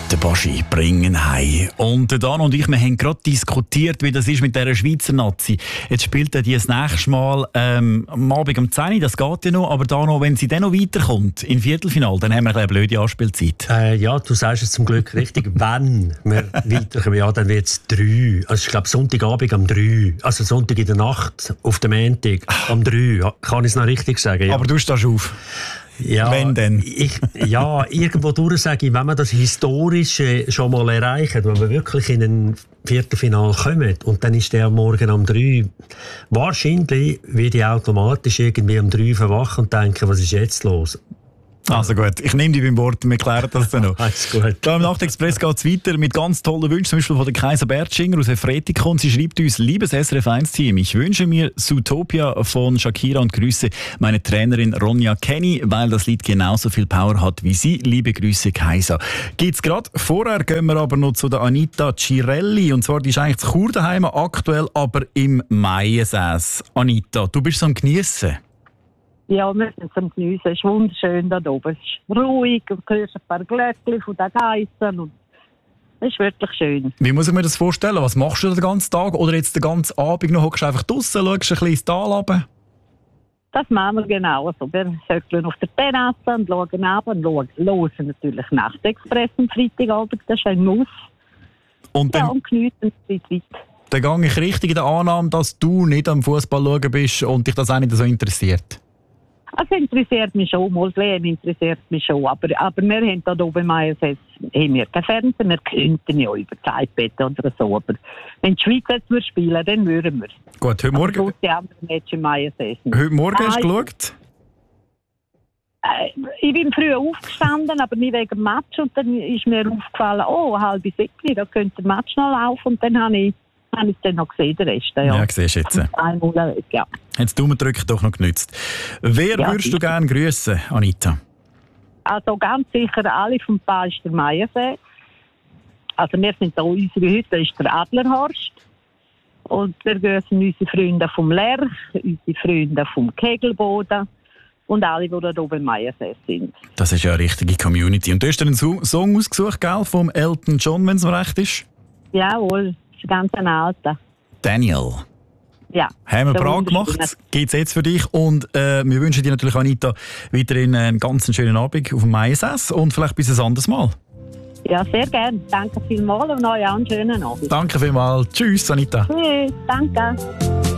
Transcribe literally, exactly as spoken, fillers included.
Der Baschi bringen heim. Und der Dan und ich, wir haben gerade diskutiert, wie das ist mit dieser Schweizer Nazi. Jetzt spielt er die das nächste Mal ähm, am Abend um zehn Uhr, das geht ja noch, aber da noch, wenn sie dann noch weiterkommt, im Viertelfinale, dann haben wir eine blöde Anspielzeit. Äh, ja, du sagst es zum Glück richtig. Wenn wir weiterkommen, ja, dann wird es drei. Also ich glaube Sonntagabend um drei. Also Sonntag in der Nacht auf dem Montag um drei. Ja, kann ich es noch richtig sagen? Ja. Aber du stehst auf. Ja, wenn denn? Ich, ja, irgendwo durch sage ich, wenn man das Historische schon mal erreicht, wenn man wirklich in ein Viertelfinale kommt und dann ist der am Morgen um drei, wahrscheinlich werde ich automatisch irgendwie um drei verwachen und denken, was ist jetzt los? Also gut, ich nehme dich beim Wort, wir klären das dann noch. Alles gut. Da im Nachtexpress geht es weiter mit ganz tollen Wünschen, zum Beispiel von der Kaiser Bertschinger aus Efretikon. Sie schreibt uns: Liebes S R F eins Team, ich wünsche mir Zootopia von Shakira und grüße meine Trainerin Ronja Kenny, weil das Lied genauso viel Power hat wie sie. Liebe Grüße, Kaiser. Gibt's gerade. Vorher gehen wir aber noch zu der Anita Cirelli. Und zwar, die ist eigentlich zu Chur daheim, aktuell aber im Maiensäß. Anita, du bist so am Geniessen. Ja, wir sind zum Geniessen. Es ist wunderschön da oben. Es ist ruhig und du hörst ein paar Glöckchen von den Geissen. Und es ist wirklich schön. Wie muss ich mir das vorstellen? Was machst du den ganzen Tag? Oder jetzt den ganzen Abend noch? Hockst du einfach draussen, schaust ein bisschen ins Tal runter? Das machen wir genau. Also, wir höckeln auf der Terrasse und schauen runter und hören natürlich Nachtexpress am Freitagabend. Das ist ein Muss. Und dann, ja, und geniessen die Zeit. Dann gehe ich richtig in der Annahme, dass du nicht am Fußball schauen bist und dich das auch nicht so interessiert. Also interessiert mich schon, mal sehen, interessiert mich schon. Aber, aber wir haben da oben im I S S haben wir kein Fernsehen, wir könnten ja über die iPad oder so. Aber wenn die Schweiz jetzt würde spielen, dann würden wir. Gut, heute Morgen. Aber die anderen Matches im I S S nicht. Heute Morgen hast du Nein. geschaut? Äh, ich bin früh aufgestanden, aber nicht wegen dem Match. Und dann ist mir aufgefallen, oh, halb sechs, da könnte der Match noch laufen. Und dann habe ich habe ich es dann noch gesehen, den Rest. Ja, ja siehst du jetzt. Einmal, ja. Hat das Daumendrücken doch noch genützt. Wer Ja, würdest du gerne grüßen, Anita? Also ganz sicher alle vom Pastor Meiersee. Also wir sind da, unsere Hütte ist der Adlerhorst. Und wir grüßen unsere Freunde vom Lerch, unsere Freunde vom Kegelboden und alle, die da oben im Meiersee sind. Das ist ja eine richtige Community. Und du hast dir einen so- Song ausgesucht, gell, vom Elton John, wenn es mir recht ist? Jawohl. Ganz ein alter. Daniel. Ja. Haben wir brav gemacht. Geht's jetzt für dich. Und äh, wir wünschen dir natürlich, Anita, weiterhin einen ganz schönen Abend auf dem Maiensäß und vielleicht bis ein anderes Mal. Ja, sehr gerne. Danke vielmals und euch einen schönen Abend. Danke vielmals. Tschüss, Anita. Tschüss. Danke.